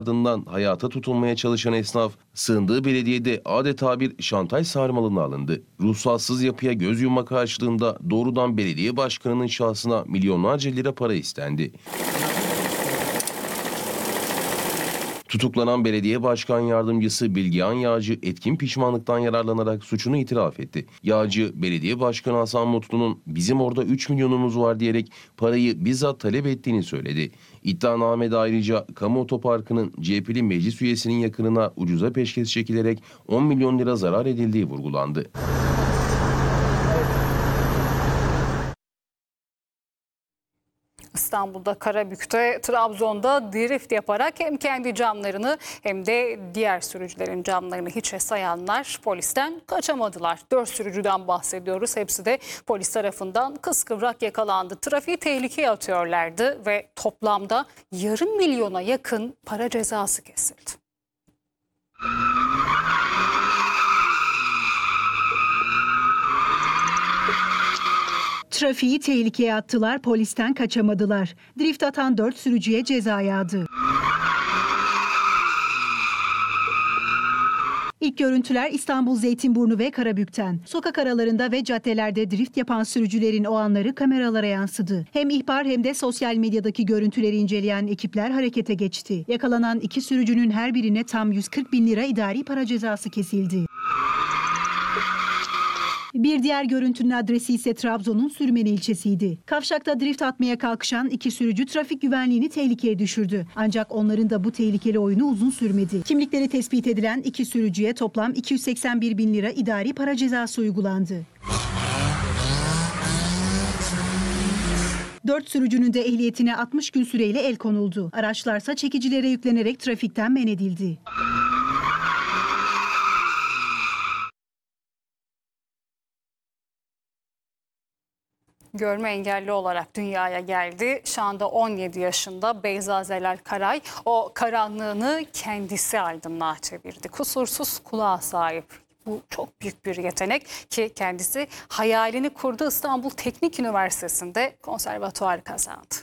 ardından hayata tutunmaya çalışan esnaf, sığındığı belediyede adeta bir şantaj sarmalına alındı. Ruhsatsız yapıya göz yumma karşılığında doğrudan belediye başkanının şahsına milyonlarca lira para istendi. Tutuklanan belediye başkan yardımcısı Bilgehan Yağcı etkin pişmanlıktan yararlanarak suçunu itiraf etti. Yağcı, belediye başkanı Hasan Mutlu'nun "bizim orada 3 milyonumuz var" diyerek parayı bizzat talep ettiğini söyledi. İddianamede ayrıca kamu otoparkının CHP'li meclis üyesinin yakınına ucuza peşkeş çekilerek 10 milyon lira zarar edildiği vurgulandı. İstanbul'da Karabük'te, Trabzon'da drift yaparak hem kendi camlarını hem de diğer sürücülerin camlarını hiçe sayanlar polisten kaçamadılar. 4 sürücüden bahsediyoruz. Hepsi de polis tarafından kıskıvrak yakalandı. Trafiği tehlikeye atıyorlardı ve toplamda yarım milyona yakın para cezası kesildi. Trafiği tehlikeye attılar, polisten kaçamadılar. Drift atan 4 sürücüye ceza yağdı. İlk görüntüler İstanbul Zeytinburnu ve Karabük'ten. Sokak aralarında ve caddelerde drift yapan sürücülerin o anları kameralara yansıdı. Hem ihbar hem de sosyal medyadaki görüntüleri inceleyen ekipler harekete geçti. Yakalanan 2 sürücünün her birine tam 140 bin lira idari para cezası kesildi. Bir diğer görüntünün adresi ise Trabzon'un Sürmeni ilçesiydi. Kavşakta drift atmaya kalkışan 2 sürücü trafik güvenliğini tehlikeye düşürdü. Ancak onların da bu tehlikeli oyunu uzun sürmedi. Kimlikleri tespit edilen 2 sürücüye toplam 281 bin lira idari para cezası uygulandı. 4 sürücünün de ehliyetine 60 gün süreyle el konuldu. Araçlarsa çekicilere yüklenerek trafikten men edildi. Görme engelli olarak dünyaya geldi. Şu anda 17 yaşında Beyza Zelal Karay o karanlığını kendisi aydınlığa çevirdi. Kusursuz kulağa sahip. Bu çok büyük bir yetenek ki kendisi hayalini kurduğu İstanbul Teknik Üniversitesi'nde konservatuvar kazandı.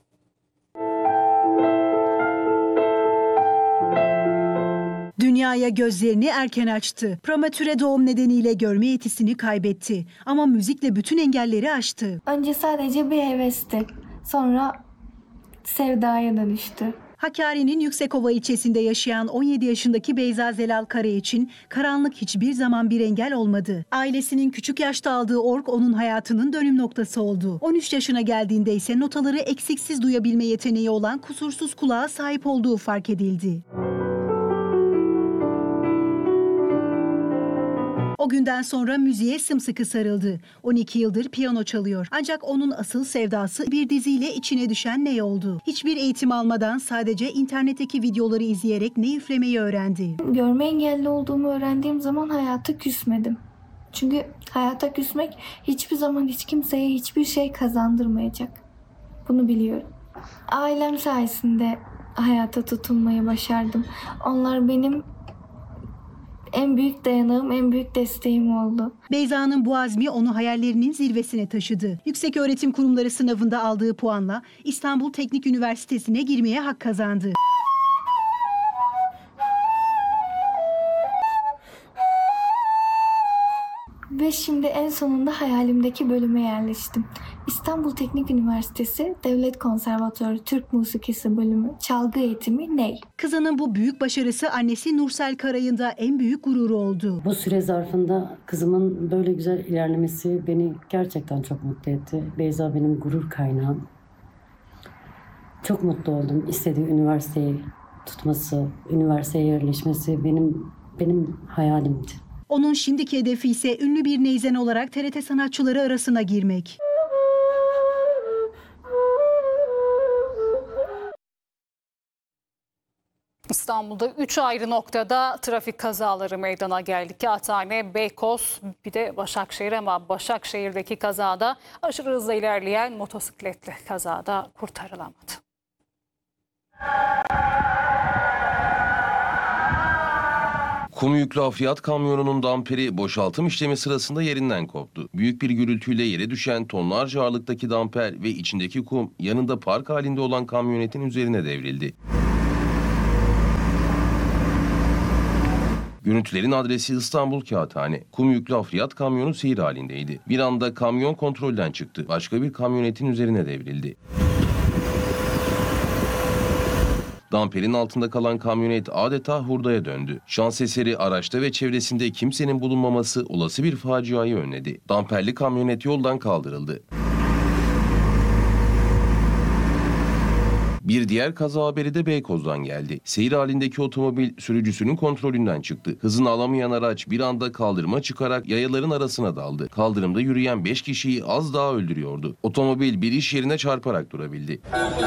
Dünyaya gözlerini erken açtı. Prematüre doğum nedeniyle görme yetisini kaybetti. Ama müzikle bütün engelleri aştı. Önce sadece bir hevesti. Sonra sevdaya dönüştü. Hakkari'nin Yüksekova ilçesinde yaşayan 17 yaşındaki Beyza Zelal Kara için karanlık hiçbir zaman bir engel olmadı. Ailesinin küçük yaşta aldığı org onun hayatının dönüm noktası oldu. 13 yaşına geldiğinde ise notaları eksiksiz duyabilme yeteneği olan kusursuz kulağa sahip olduğu fark edildi. O günden sonra müziğe sımsıkı sarıldı. 12 yıldır piyano çalıyor. Ancak onun asıl sevdası bir diziyle içine düşen Ney oldu. Hiçbir eğitim almadan sadece internetteki videoları izleyerek Ney üflemeyi öğrendi. Görme engelli olduğumu öğrendiğim zaman hayata küsmedim. Çünkü hayata küsmek hiçbir zaman hiç kimseye hiçbir şey kazandırmayacak. Bunu biliyorum. Ailem sayesinde hayata tutunmayı başardım. Onlar benim en büyük dayanağım, en büyük desteğim oldu. Beyza'nın bu azmi onu hayallerinin zirvesine taşıdı. Yükseköğretim Kurumları sınavında aldığı puanla İstanbul Teknik Üniversitesi'ne girmeye hak kazandı. Ve şimdi en sonunda hayalimdeki bölüme yerleştim. İstanbul Teknik Üniversitesi Devlet Konservatuarı Türk Musikisi Bölümü Çalgı Eğitimi Ney. Kızının bu büyük başarısı annesi Nursel Karay'ın da en büyük gururu oldu. Bu süre zarfında kızımın böyle güzel ilerlemesi beni gerçekten çok mutlu etti. Beyza benim gurur kaynağım. Çok mutlu oldum. İstediği üniversiteyi tutması, üniversiteye yerleşmesi benim hayalimdi. Onun şimdiki hedefi ise ünlü bir neyzen olarak TRT sanatçıları arasına girmek. İstanbul'da 3 ayrı noktada trafik kazaları meydana geldi. Kağıthane, Beykoz, bir de Başakşehir, ama Başakşehir'deki kazada aşırı hızla ilerleyen motosikletli kazada kurtarılamadı. Kum yüklü hafriyat kamyonunun damperi boşaltım işlemi sırasında yerinden koptu. Büyük bir gürültüyle yere düşen tonlarca ağırlıktaki damper ve içindeki kum yanında park halinde olan kamyonetin üzerine devrildi. Görüntülerin adresi İstanbul Kağıthane. Kum yüklü afriyat kamyonu seyir halindeydi. Bir anda kamyon kontrolden çıktı. Başka bir kamyonetin üzerine devrildi. Damperin altında kalan kamyonet adeta hurdaya döndü. Şans eseri araçta ve çevresinde kimsenin bulunmaması olası bir faciayı önledi. Damperli kamyonet yoldan kaldırıldı. Bir diğer kaza haberi de Beykoz'dan geldi. Seyir halindeki otomobil sürücüsünün kontrolünden çıktı. Hızını alamayan araç bir anda kaldırıma çıkarak yayaların arasına daldı. Kaldırımda yürüyen 5 kişiyi az daha öldürüyordu. Otomobil bir iş yerine çarparak durabildi.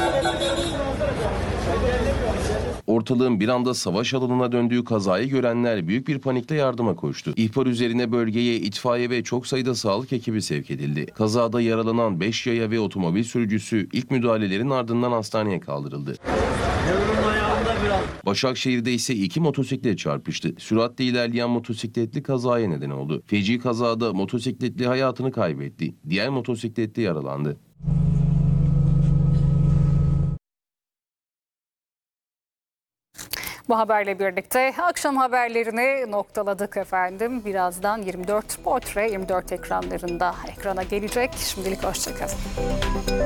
Ortalığın bir anda savaş alanına döndüğü kazayı görenler büyük bir panikle yardıma koştu. İhbar üzerine bölgeye itfaiye ve çok sayıda sağlık ekibi sevk edildi. Kazada yaralanan 5 yaya ve otomobil sürücüsü ilk müdahalelerin ardından hastaneye kaldırıldı. Başakşehir'de ise 2 motosiklet çarpıştı. Süratle ilerleyen motosikletli kazaya neden oldu. Feci kazada motosikletli hayatını kaybetti. Diğer motosikletli yaralandı. Bu haberle birlikte akşam haberlerini noktaladık efendim. Birazdan 24 Portre 24 ekranlarında ekrana gelecek. Şimdilik hoşça kalın.